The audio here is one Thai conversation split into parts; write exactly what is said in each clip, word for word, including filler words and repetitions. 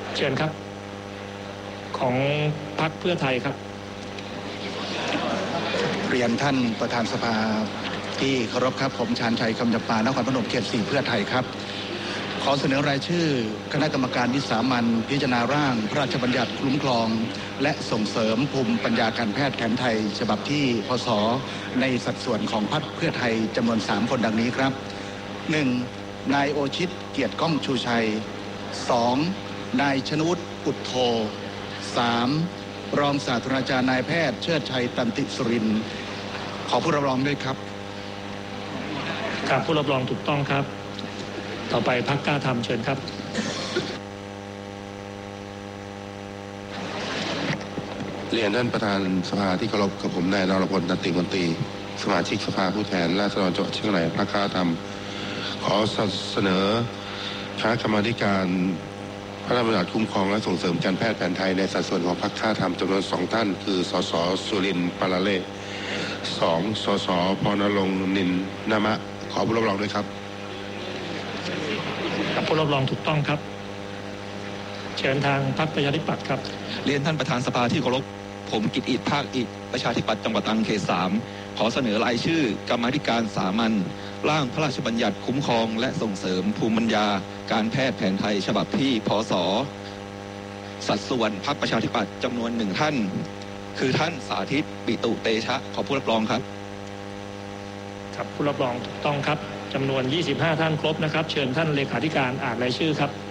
เชิญครับของพรรคเพื่อไทยครับเรียนท่านประธานสภาที่เคารพครับผมชาญชัยคำจำปานครพนมเขตสี่เพื่อไทยครับขอเสนอรายชื่อคณะกรรมการวิสามัญพิจารณาร่างพระราชบัญญัติคุ้มครองและส่งเสริมภูมิปัญญาการแพทย์แผนไทยฉบับที่พศในสัดส่วนของพรรคเพื่อไทยจำนวนสามคนดังนี้ครับ หนึ่ง. นายโอชิตเกียรติก้องชูชัย สอง. นายชนุชอุดโท สาม. รองศาสตราจารย์นายแพทย์เชิดชัยตันติสุรินทร์ขอผู้รับรองด้วยครับครับผู้รับรองถูกต้องครับต่อไปพรรคกล้าทำเชิญครับเรียนท่านประธานสภาที่เคารพกับผมนายนรพล ตันติมนตรีสมาชิกสภาผู้แทนราษฎรจังหวัดเชียงรายพรรคกล้าทำขอเสนอคณะกรรมาธิการพระราชบัญญัติคุ้มครองและส่งเสริมการแพทย์แผนไทยในสัดส่วนของพรรคกล้าทำจำนวนสองท่านคือสสสุรินทร์ปาราเล่สองสสพรณรงค์นินนามะขอผู้รับรองด้วยครับครับผู้รับรองถูกต้องครับเชิญทางพรรคประชาธิปัตย์ครับเรียนท่านประธานสภาที่เคารพผมกิตติภาคอิฐประชาธิปัตย์จังหวัดตรังเขตสามขอเสนอรายชื่อกรรมาธิการสามัญร่างพระราชบัญญัติคุ้มครองและส่งเสริมภูมิปัญญาการแพทย์แผนไทยฉบับที่พศสัดส่วนพรรคประชาธิปัตย์จำนวนหนึ่งท่านคือท่านสาธิตปิตุเตชะขอผู้รับรองครับครับผู้รับรองถูกต้องครับจำนวนยี่สิบห้าท่านครบนะครับเชิญท่านเลขาธิการอ่านรายชื่อครับ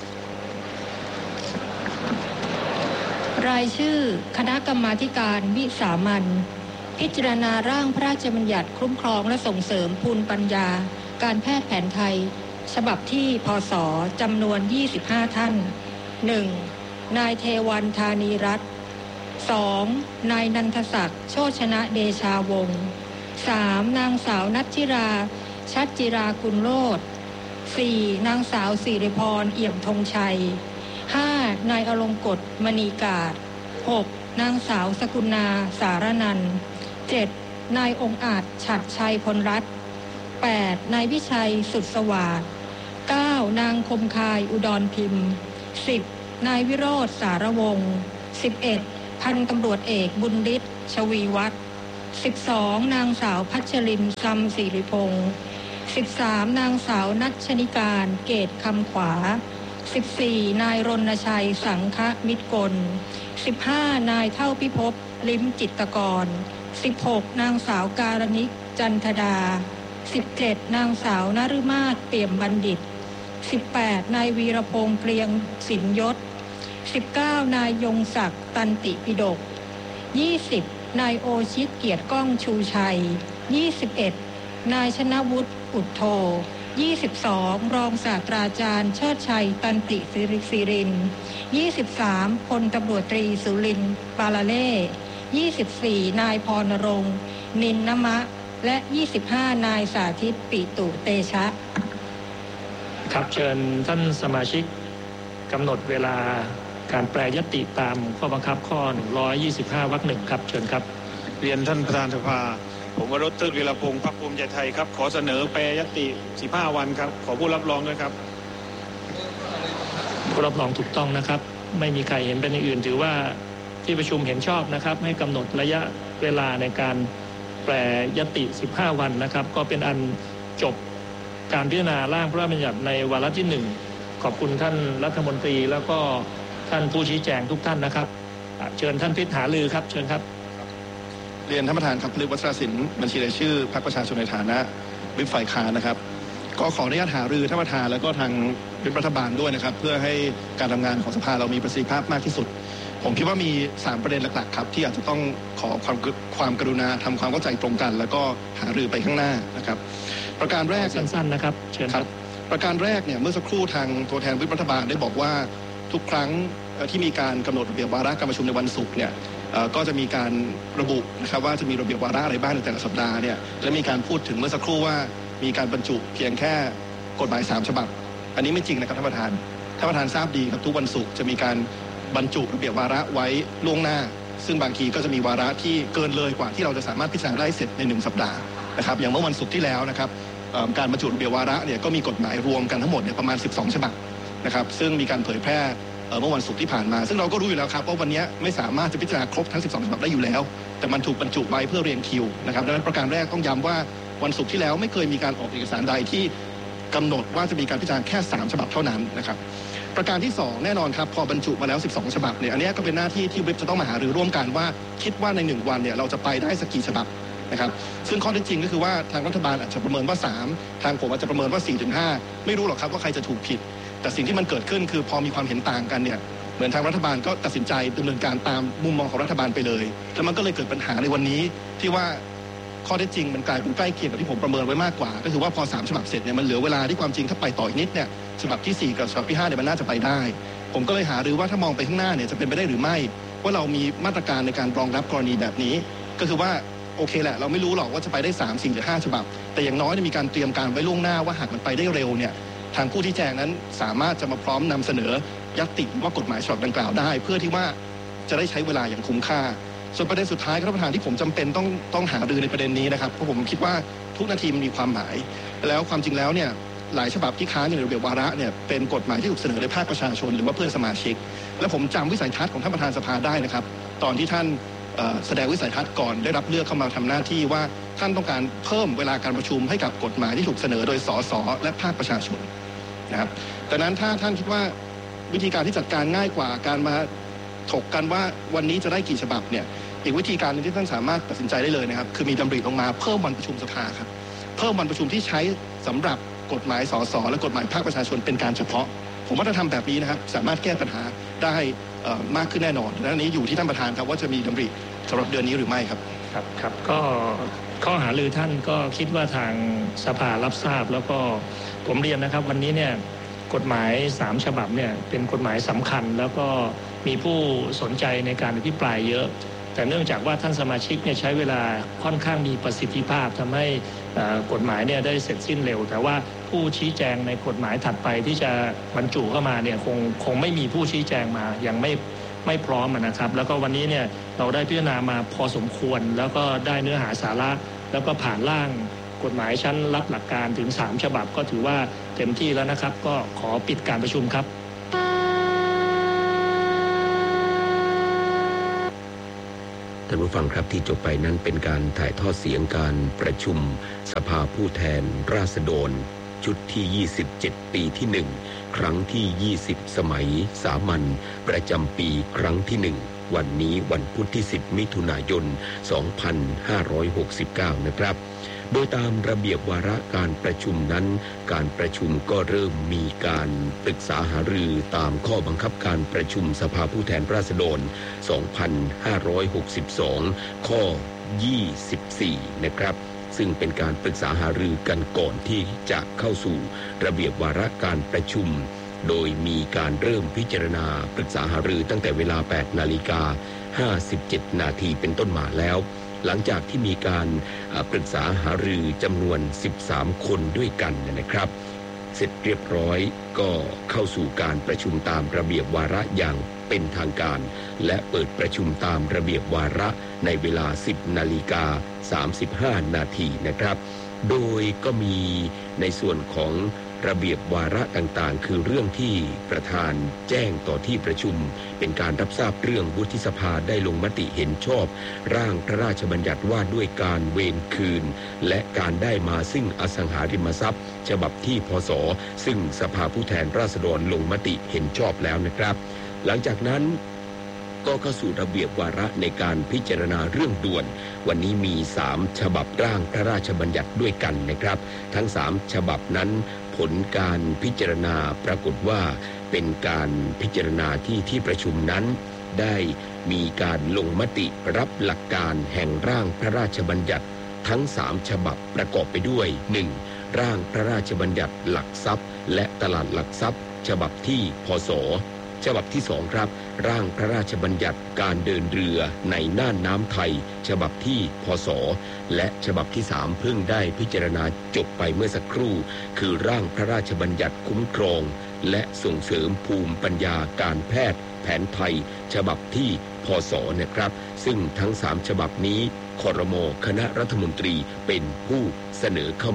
รายชื่อคณะกรรมาธิการวิสามัญพิจารณาร่างพระราชบัญญัติคุ้มครองและส่งเสริมภูมิปัญญาการแพทย์แผนไทยฉบับที่พศจำนวนยี่สิบห้าท่าน หนึ่ง. นายเทวันธานีรัตน์ สอง. นายนันทศักดิ์โชชนะเดชาวงศ์ สาม. นางสาวนัทจิราชัดจิรากุลโลด สี่. นางสาวสิริพรเอี่ยมธงชัย ห้า. นายอลงกฎมณีกาศ หก. นางสาวสกุณาสารนันท์ เจ็ด. นายองค์อาจฉัตรชัยพลรัตน์ แปด. นายวิชัยสุดสวัสดิ์ เก้า. นางคมคายอุดรพิมพ์ สิบ. นายวิโรจน์สารวงศ์ สิบเอ็ด. พันตำรวจเอกบุญฤทธิ์ชวีวัฒน์ สิบสอง. นางสาวพัชรินทร์ซัมศิริพงศ์ สิบสาม. นางสาวนัชนิการเกตคำขวา สิบสี่. นายรณชัยสังฆมิตรกล สิบห้า. นายเท่าพิภพลิ้มจิตรกร สิบหก. นางสาวการณิกจันทดา สิบเจ็ด. นางสาวนฤมาศเปี่ยมบัณฑิต สิบแปด. นายวีรพงษ์เกรียงสินยศ สิบเก้า. นายยงศักดิ์ตันติปิฎก ยี่สิบ. นายโอชิตเกียรติก้องชูชัย ยี่สิบเอ็ด. นายชนวุฒิอุดโท ยี่สิบสอง. รองศาสตราจารย์เชิดชัยตันติศิรินทร์ ยี่สิบสาม. พลตำรวจตรีสุรินทร์ปาราเล่ ยี่สิบสี่. นายพรณรงค์นินนมะและยี่สิบห้า. นายสาธิตปิตุเตชะครับเชิญท่านสมาชิกกำหนดเวลาการแปรยติตามข้อบังคับข้อหนึ่งร้อยยี่สิบห้าวรรคหนึ่งครับเชิญครับเรียนท่านประธานสภาผมวรสเทิดวีรพงศ์พรรคภูมิใจไทยครับขอเสนอแปรยติสิบห้าวันครับขอผู้รับรองด้วยครับผู้รับรองถูกต้องนะครับไม่มีใครเห็นเป็นอย่างอื่นถือว่าที่ประชุมเห็นชอบนะครับให้กำหนดระยะเวลาในการแปรยติสิบห้าวันนะครับก็เป็นอันจบการพิจารณาร่างพระราชบัญญัติในวาระที่หนึ่งขอบคุณท่านรัฐมนตรีแล้วก็ท่านผู้ชี้แจงทุกท่านนะครับเชิญท่านพิธาลือครับเชิญครับเรียนท่านประธานครับพฤกษ์วัชรศิลป์บัญชีรายชื่อพรรคประชาชนในฐานะวิปฝ่ายค้านนะครับก็ขออนุญาตหารือท่านประธานแล้วก็ทางวิปรัฐบาลด้วยนะครับเพื่อให้การทำงานของสภาเรามีประสิทธิภาพมากที่สุดผมคิดว่ามีสามประเด็นหลักๆครับที่อาจจะต้องขอความความกรุณาทำความเข้าใจตรงกันแล้วก็หารือไปข้างหน้านะครับประการแรกสั้นๆนะครับเชิญครับประการแรกเนี่ยเมื่อสักครู่ทางตัวแทนวิปรัฐบาลได้บอกว่าทุกครั้งที่มีการกำหนดระเบียบวาระการประชุมในวันศุกร์เนี่ยก็จะมีการระบุนะครับว่าจะมีระเบียบวาระอะไรบ้างในแต่ละสัปดาห์เนี่ยและมีการพูดถึงเมื่อสักครู่ว่ามีการบรรจุเพียงแค่กฎหมายสามฉบับอันนี้ไม่จริงนะครับท่านประธานท่านประธานทราบดีครับทุกวันศุกร์จะมีการบรรจุระเบียบวาระไว้ล่วงหน้าซึ่งบางทีก็จะมีวาระที่เกินเลยกว่าที่เราจะสามารถพิจารณาได้เสร็จในหนึ่งสัปดาห์นะครับอย่างเมื่อวันศุกร์ที่แล้วนะครับการบรรจุระเบียบวาระเนี่ยก็มีกฎหมายรวมกันทั้งหมดเนี่ยประมาณสิบสองฉบับนะครับซึ่งมีการเผยแพร่เมื่อวันศุกร์ที่ผ่านมาซึ่งเราก็รู้อยู่แล้วครับว่าวันนี้ไม่สามารถจะพิจารณาครบทั้งสิบสองฉบับได้อยู่แล้วแต่มันถูกบรรจุไว้เพื่อเรียงคิวนะครับดังนั้นประการแรกต้องย้ำว่าวันศุกร์ที่แล้วไม่เคยมีการออกเอกสารใดที่กำหนดว่าจะมีการพิจารณาแค่สามฉบับเท่านั้นนะครับประการที่สองแน่นอนครับพอบรรจุมาแล้วสิบสองฉบับเนี่ยอันนี้ก็เป็นหน้าที่ที่วิปจะต้องมาหารือร่วมกันว่าคิดว่าในหนึ่งวันเนี่ยเราจะไปได้สักกี่ฉบับนะครับซึ่งข้อเท็จจริงก็คือว่าทางรัฐบาลอาจจะประเมินว่าสามทางผมอาจจะประเมินว่า สี่ถึงห้า ไม่รู้หรอกครับว่าใครจะถูกผิดแต่สิ่งที่มันเกิดขึ้นคือพอมีความเห็นต่างกันเนี่ยเหมือนทางรัฐบาลก็ตัดสินใจดำเนินการตามมุมมองของรัฐบาลไปเลยแล้วมันก็เลยเกิดปัญหาในวันนี้ที่ว่าข้อเท็จจริงมันกลายเป็นใกล้เคียงกับที่ผมประเมินไว้มากกว่าก็คือว่าพอสามฉบับเสร็จเนี่ยมันเหลือเวลาที่ความจริงถ้าไปต่ออีกนิดเนี่ยฉบับที่สี่กับฉบับที่ห้าเนี่ยมันน่าจะไปได้ผมก็เลยหารือว่าถ้ามองไปข้างหน้าเนี่ยจะเป็นไปได้หรือไม่ว่าเรามีมาตรการในการรองรับกรณีแบบนี้ก็คือว่าโอเคแหละเราไม่รู้หรอกว่าจะไปได้สาม สี่หรือห้าฉบับแต่อย่างน้อยมีการเตรียมการไว้ล่วงหน้าว่าหากมันไปได้เร็วเนี่ยทางผู้ที่แจ้งนั้นสามารถจะมาพร้อมนำเสนอญัตติว่ากฎหมายฉบับดังกล่าวได้เพื่อที่ว่าจะได้ใช้เวลาอย่างคุ้มค่าส่วนประเด็นสุดท้ายครับท่านประธานที่ผมจำเป็นต้องต้องหารือในประเด็นนี้นะครับเพราะผมคิดว่าทุกนาทีมันมีความหมายแล้วความจริงแล้วเนี่ยหลายฉบับที่ค้างอยู่ในระเบียบวาระเนี่ยเป็นกฎหมายที่ถูกเสนอโดยภาคประชาชนหรือว่าเพื่อนสมาชิกและผมจำวิสัยทัศน์ของท่านประธานสภาได้นะครับตอนที่ท่านแสดงวิสัยทัศน์ก่อนได้รับเลือกเข้ามาทำหน้าที่ว่าท่านต้องการเพิ่มเวลาการประชุมให้กับกฎหมายที่ถูกเสนอโดยสสและภาคประชาชนนะครับดังนั้นถ้าท่านคิดว่าวิธีการที่จัดการง่ายกว่าการมาถกกันว่าวันนี้จะได้กี่ฉบับเนี่ยอีกวิธีการนึงที่ท่านสามารถตัดสินใจได้เลยนะครับคือมีดำริลงมาเพิ่มวันประชุมสภาครับเพิ่มวันประชุมที่ใช้สำหรับกฎหมายสสและกฎหมายภาคประชาชนเป็นการเฉพาะผมว่าถ้าทำแบบนี้นะครับสามารถแก้ปัญหาได้มากขึ้นแน่นอนดังนั้นนี้อยู่ที่ท่านประธานครับว่าจะมีดำริสำหรับเดือนนี้หรือไม่ครับครับครับก็ข้อหารือท่านก็คิดว่าทางสภารับทราบแล้วก็ผมเรียนนะครับวันนี้เนี่ยกฎหมายสามฉบับเนี่ยเป็นกฎหมายสำคัญแล้วก็มีผู้สนใจในการอภิปรายเยอะแต่เนื่องจากว่าท่านสมาชิกเนี่ยใช้เวลาค่อนข้างมีประสิทธิภาพทำให้กฎหมายเนี่ยได้เสร็จสิ้นเร็วแต่ว่าผู้ชี้แจงในกฎหมายถัดไปที่จะบรรจุเข้ามาเนี่ยคงคงไม่มีผู้ชี้แจงมายังไม่ไม่พร้อมนะครับแล้วก็วันนี้เนี่ยเราได้พิจารณามาพอสมควรแล้วก็ได้เนื้อหาสาระแล้วก็ผ่านร่างกฎหมายชั้นรับหลักการถึงสามฉบับก็ถือว่าเต็มที่แล้วนะครับก็ขอปิดการประชุมครับท่านผู้ฟังครับที่จบไปนั้นเป็นการถ่ายทอดเสียงการประชุมสภาผู้แทนราษฎรชุดที่ยี่สิบเจ็ดปีที่หนึ่งครั้งที่ยี่สิบสมัยสามัญประจำปีครั้งที่หนึ่งวันนี้วันพุธที่สิบมิถุนายนสองพันห้าร้อยหกสิบเก้านะครับโดยตามระเบียบวาระการประชุมนั้นการประชุมก็เริ่มมีการปรึกษาหารือตามข้อบังคับการประชุมสภาผู้แทนราษฎรสองพันห้าร้อยหกสิบสองข้อยี่สิบสี่นะครับซึ่งเป็นการปรึกษาหารือกันก่อนที่จะเข้าสู่ระเบียบวาระการประชุมโดยมีการเริ่มพิจารณาปรึกษาหารือตั้งแต่เวลา แปดนาฬิกาห้าสิบเจ็ดนาทีเป็นต้นมาแล้วหลังจากที่มีการปรึกษาหารือจำนวนสิบสามคนด้วยกันนะครับเสร็จเรียบร้อยก็เข้าสู่การประชุมตามระเบียบวาระอย่างเป็นทางการและเปิดประชุมตามระเบียบวาระในเวลา สิบนาฬิกาสามสิบห้านาทีนะครับโดยก็มีในส่วนของระเบียบวาระต่างๆคือเรื่องที่ประธานแจ้งต่อที่ประชุมเป็นการรับทราบเรื่องวุฒิสภาได้ลงมติเห็นชอบร่างพระราชบัญญัติว่าด้วยการเวรคืนและการได้มาซึ่งอสังหาริมทรัพย์ฉบับที่พศซึ่งสภาผู้แทนราษฎรลงมติเห็นชอบแล้วนะครับหลังจากนั้นก็เข้าสู่ระเบียบวาระในการพิจารณาเรื่องด่วนวันนี้มีสามฉบับร่างพระราชบัญญัติด้วยกันนะครับทั้งสามฉบับนั้นผลการพิจารณาปรากฏว่าเป็นการพิจารณาที่ที่ประชุมนั้นได้มีการลงมติรับหลักการแห่งร่างพระราชบัญญัติทั้งสามฉบับประกอบไปด้วย หนึ่ง ร่างพระราชบัญญัติหลักทรัพย์และตลาดหลักทรัพย์ฉบับที่พศฉบับที่สองครับร่างพระราชบัญญัติการเดินเรือในน่านน้ำไทยฉบับที่พศและฉบับที่สามเพิ่งได้พิจารณาจบไปเมื่อสักครู่คือร่างพระราชบัญญัติคุ้มครองและส่งเสริมภูมิปัญญาการแพทย์แผนไทยฉบับที่พศนะครับซึ่งทั้งสามฉบับนี้ครม.คณะรัฐมนตรีเป็นผู้เสนอเข้ามา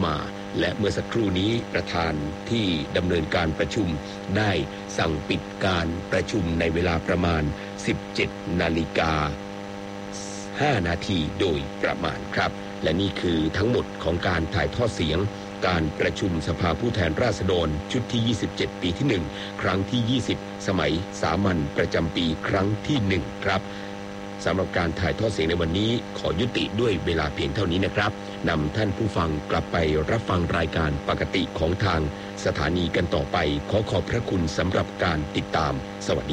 และเมื่อสักครู่นี้ประธานที่ดำเนินการประชุมได้สั่งปิดการประชุมในเวลาประมาณ สิบเจ็ดนาฬิกาห้านาทีโดยประมาณครับและนี่คือทั้งหมดของการถ่ายทอดเสียงการประชุมสภาผู้แทนราษฎรชุดที่ยี่สิบเจ็ดปีที่หนึ่งครั้งที่ยี่สิบสมัยสามัญประจำปีครั้งที่หนึ่งครับสำหรับการถ่ายทอดเสียงในวันนี้ขอยุติด้วยเวลาเพียงเท่านี้นะครับนำท่านผู้ฟังกลับไปรับฟังรายการปกติของทางสถานีกันต่อไปขอขอบพระคุณสำหรับการติดตามสวัสดี